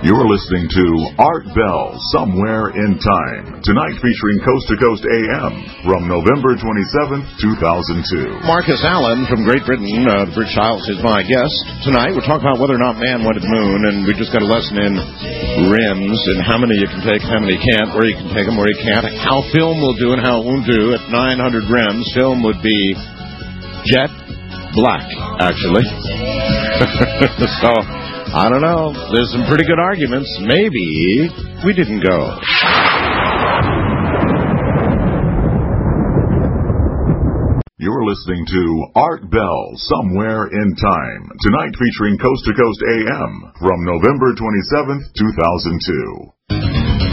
You're listening to Art Bell, Somewhere in Time. Tonight featuring Coast to Coast AM from November 27th, 2002. Marcus Allen from Great Britain, the British Isles, is my guest. Tonight we're talking about whether or not man went to the moon, and we just got a lesson in REMs and how many you can take, how many you can't, where you can take them, where you can't, how film will do and how it won't do. At 900 REMs, film would be jet black, actually. So, I don't know. There's some pretty good arguments. Maybe we didn't go. You're listening to Art Bell, Somewhere in Time. Tonight featuring Coast to Coast AM from November 27th, 2002.